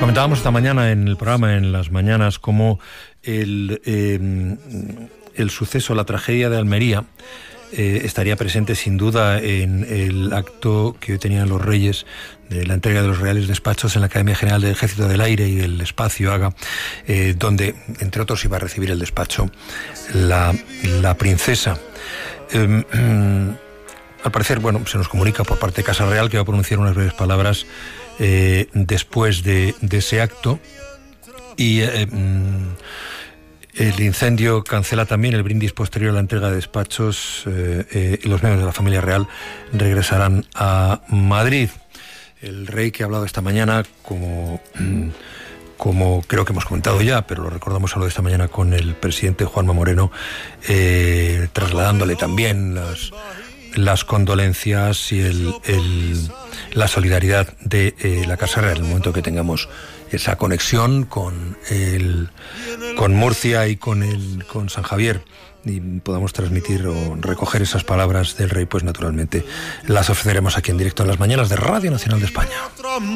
Comentábamos esta mañana en el programa, en las mañanas, cómo el suceso, la tragedia de Almería, estaría presente sin duda en el acto que hoy tenían los Reyes de la entrega de los Reales Despachos en la Academia General del Ejército del Aire y el Espacio Haga, donde, entre otros, iba a recibir el despacho la princesa. Al parecer, bueno, se nos comunica por parte de Casa Real que va a pronunciar unas breves palabras después de ese acto, y el incendio cancela también el brindis posterior a la entrega de despachos, y los miembros de la familia real regresarán a Madrid. El rey, que ha hablado esta mañana, como creo que hemos comentado ya, pero lo recordamos, habló esta mañana con el presidente Juanma Moreno, trasladándole también las condolencias y la solidaridad de la Casa Real en el momento que tengamos esa conexión con Murcia y con San Javier y podamos transmitir o recoger esas palabras del rey, pues naturalmente las ofreceremos aquí en directo en las mañanas de Radio Nacional de España.